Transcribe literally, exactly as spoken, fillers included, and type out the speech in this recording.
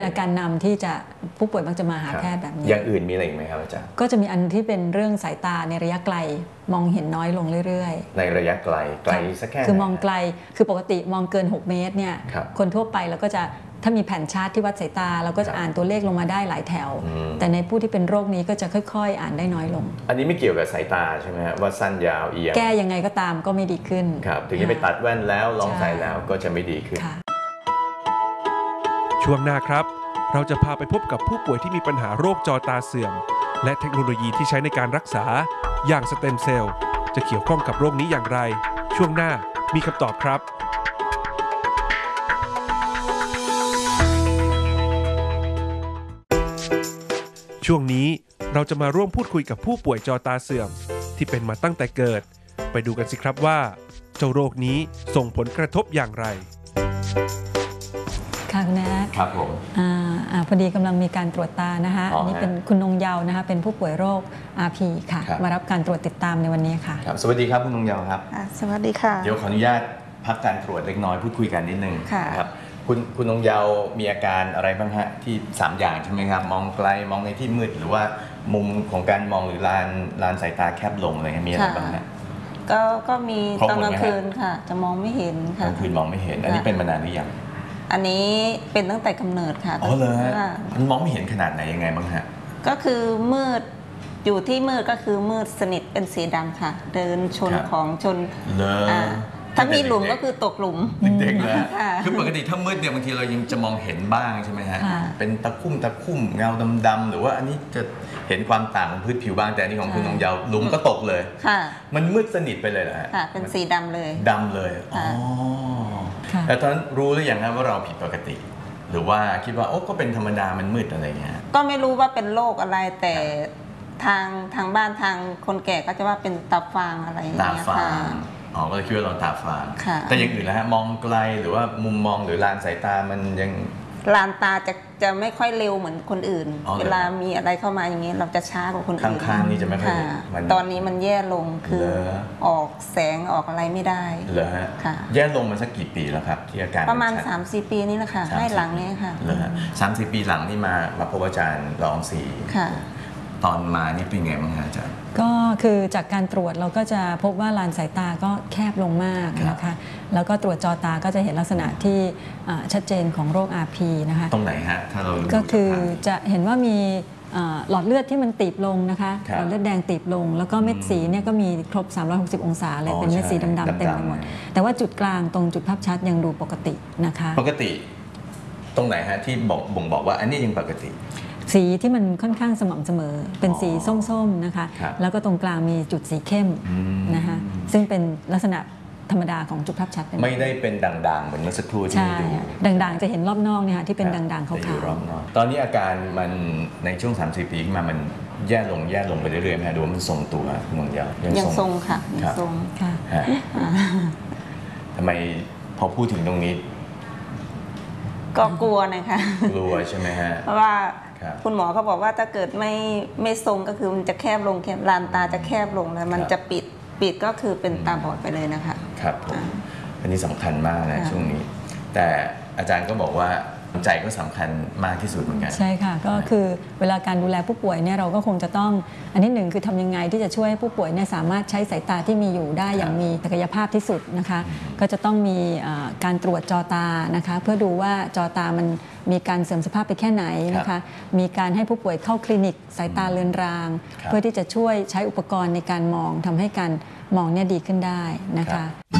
อาการนำที่จะผู้ป่วยมักจะมาหาแพทย์แบบนี้อย่างอื่นมีอะไรอีกไหมครับอาจารย์ก็จะมีอันที่เป็นเรื่องสายตาในระยะไกลมองเห็นน้อยลงเรื่อยๆในระยะไกลไกลสักแค่คือมองไกลคือปกติมองเกินหกเมตรเนี่ยคนทั่วไปเราก็จะถ้ามีแผ่นชาร์ตที่วัดสายตาเราก็จะอ่านตัวเลขลงมาได้หลายแถวแต่ในผู้ที่เป็นโรคนี้ก็จะค่อยๆอ่านได้น้อยลงอันนี้ไม่เกี่ยวกับสายตาใช่ไหมฮะว่าสั้นยาวเอียงแก้ยังไงก็ตามก็ไม่ดีขึ้นครับถึงจะไปตัดแว่นแล้วลองใส่แล้วก็จะไม่ดีขึ้นช่วงหน้าครับเราจะพาไปพบกับผู้ป่วยที่มีปัญหาโรคจอตาเสื่อมและเทคโนโลยีที่ใช้ในการรักษาอย่างสเต็มเซลล์จะเกี่ยวข้องกับโรคนี้อย่างไรช่วงหน้ามีคำตอบครับช่วงนี้เราจะมาร่วมพูดคุยกับผู้ป่วยจอตาเสื่อมที่เป็นมาตั้งแต่เกิดไปดูกันสิครับว่าเจ้าโรคนี้ส่งผลกระทบอย่างไรค่ะคุณแอ๊ครับผมอ่าอ่าพอดีกำลังมีการตรวจตานะคะอันนี้เป็นคุณนงเยาว์นะคะเป็นผู้ป่วยโรค อาร์ พี ค่ะมารับการตรวจติดตามในวันนี้ค่ะครับสวัสดีครับคุณนงเยาว์ครับสวัสดีค่ะเดี๋ยวขออนุญาตพักการตรวจเล็กน้อยพูดคุยกันนิดนึงครับคุณคุณนงเยาว์มีอาการอะไรบ้างฮะที่สามอย่างใช่ไหมครับมองไกลมองในที่มืดหรือว่ามุมของการมองหรือลานลานสายตาแคบลงอะไรมีอะไรบ้างฮะก็ก็มีตอนกลางคืนค่ะจะมองไม่เห็นค่ะกลางคืนมองไม่เห็นอันนี้เป็นมานานหรือยังอันนี้เป็นตั้งแต่กำเนิดค่ะอ๋อเลยมันมองไม่เห็นขนาดไหนยังไงบ้างฮะก็คือมืดอยู่ที่มืดก็คือมืดสนิทเป็นสีดำค่ะเดินชนของชนเลยถ้ามีหลุมก็คือตกหลุมเด็กๆแล้วคือปกติถ้ามืดเนี่ยบางทีเรายังจะมองเห็นบ้างใช่ไหมฮะเป็นตะคุ่มตะคุ่มเงาดำๆหรือว่าอันนี้จะเห็นความต่างของพื้นผิวบ้างแต่อันนี้ของคุณนงเยาว์หลุมก็ตกเลยมันมืดสนิทไปเลยเหรอฮะเป็นสีดำเลยดำเลยอ๋อแต่ตอนนั้นรู้หรือยังครับว่าเราผิดปกติหรือว่าคิดว่าโอ้ก็เป็นธรรมดามันมืดอะไรเงี้ยก็ไม่รู้ว่าเป็นโรคอะไรแต่ทางทางบ้านทางคนแก่ก็จะว่าเป็นตาฟางอะไรอย่างเงี้ยค่ะอ๋อก็เลยคิดว่าเราตาฟางแต่อย่างอื่นแล้วฮะมองไกลหรือว่ามุมมองหรือลานสายตามันยังลานตาจะจะไม่ค่อยเร็วเหมือนคนอื่นเวลามีอะไรเข้ามาอย่างนี้เราจะช้ากว่าคนอื่นข้างๆนี่จะไม่ค่อยตอนนี้มันแย่ลงคือออกแสงออกอะไรไม่ได้เหรอฮะแย่ลงมาสักกี่ปีแล้วครับที่อาการประมาณ สามสี่ปีนี้แหละค่ะให้หลังนี้ค่ะเหรอฮะสามสี่ปีหลังนี่มามาพบอาจารย์รองศรีตอนมานี่เป็นไงบ้างอาจารย์ก็คือจากการตรวจเราก็จะพบว่าลานสายตาก็แคบลงมากนะคะแล้วก็ตรวจจอตาก็จะเห็นลักษณะที่ชัดเจนของโรค อาร์ พี นะคะตรงไหนฮะถ้าเราก็คือจะเห็นว่ามีหลอดเลือดที่มันตีบลงนะคะหลอดเลือดแดงตีบลงแล้วก็เม็ดสีเนี่ยก็มีครบสามร้อยหกสิบองศาเลยเป็นเม็ดสีดำๆเต็มไปหมดแต่ว่าจุดกลางตรงจุดภาพชัดยังดูปกตินะคะปกติตรงไหนฮะที่บอกบ่งบอกว่าอันนี้ยังปกติสีที่มันค่อนข้างสม่ำเสมอเป็นสีส้มๆนะคะแล้วก็ตรงกลางมีจุดสีเข้มนะคะซึ่งเป็นลักษณะธรรมดาของจุดภาพชัดไม่ได้เป็นด่างๆเหมือนเมื่อสักครู่ที่ดูด่างๆจะเห็นรอบนอกเนี่ยค่ะที่เป็นด่างๆขาวๆตอนนี้อาการมันในช่วง สามสิบ ปีขึ้นมามันแย่ลงแย่ลงไปเรื่อยๆไหมดูว่ามันทรงตัวคุณนงเยาว์ยังทรงค่ะยังทรงค่ะทำไมพอพูดถึงตรงนี้ก็กลัวนะคะกลัวใช่ไหมฮะเพราะว่าคุณหมอเขาบอกว่าถ้าเกิดไม่ไม่ทรงก็คือมันจะแคบลงแคบลานตาจะแคบลงแล้วมันจะปิดปิดก็คือเป็นตาบอดไปเลยนะคะครับผมอันนี้สำคัญมากนะช่วงนี้แต่อาจารย์ก็บอกว่าใจก็สำคัญมากที่สุดเหมือนกันใช่ค่ะก็คือเวลาการดูแลผู้ป่วยเนี่ยเราก็คงจะต้องอันที่หนึ่งคือทำยังไงที่จะช่วยให้ผู้ป่วยเนี่ยสามารถใช้สายตาที่มีอยู่ได้อย่างมีศักยภาพที่สุดนะคะก็จะต้องมีการตรวจจอตานะคะเพื่อดูว่าจอตามันมีการเสื่อมสภาพไปแค่ไหนนะคะมีการให้ผู้ป่วยเข้าคลินิกสายตาเลือนรางเพื่อที่จะช่วยใช้อุปกรณ์ในการมองทำให้การมองเนี่ยดีขึ้นได้นะคะ